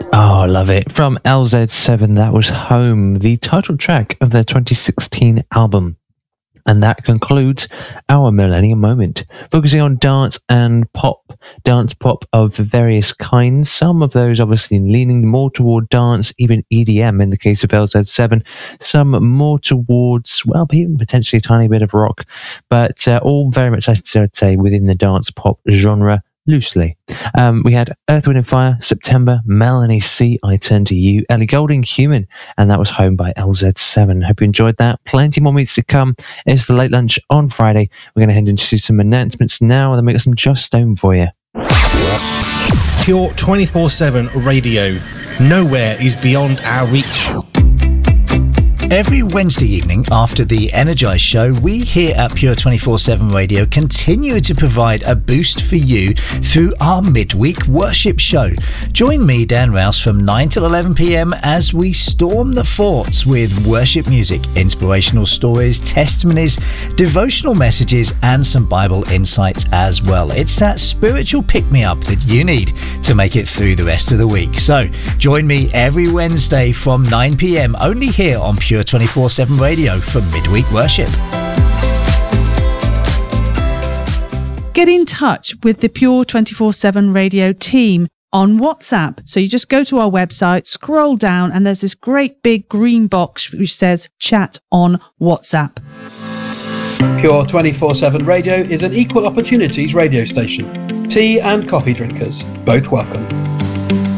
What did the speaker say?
Oh, I love it. From LZ7, that was Home, the title track of their 2016 album. And that concludes our Millennium Moment, focusing on dance pop of various kinds. Some of those obviously leaning more toward dance, even EDM in the case of LZ7. Some more towards, well, even potentially a tiny bit of rock, but all very much, I'd say, within the dance pop genre. Loosely. We had Earth, Wind and Fire, September, Melanie C, I Turn to You, Ellie Goulding, Human, and that was Home by LZ7. Hope you enjoyed that. Plenty more meets to come. It's the late lunch on Friday. We're going to head into some announcements now, and then we got some Just Stone for you. Pure 24/7 radio. Nowhere is beyond our reach. Every Wednesday evening after the Energize show, we here at Pure 24/7 Radio continue to provide a boost for you through our midweek worship show. Join me, Dan Rouse, from 9 till 11 p.m. as we storm the forts with worship music, inspirational stories, testimonies, devotional messages, and some Bible insights as well. It's that spiritual pick-me-up that you need to make it through the rest of the week. So join me every Wednesday from 9 p.m. only here on Pure 24/7 Radio for midweek worship. Get in touch with the Pure 24/7 Radio team on WhatsApp. So you just go to our website, scroll down, and there's this great big green box which says chat on WhatsApp. Pure 24/7 Radio is an equal opportunities radio station. Tea and coffee drinkers, both welcome.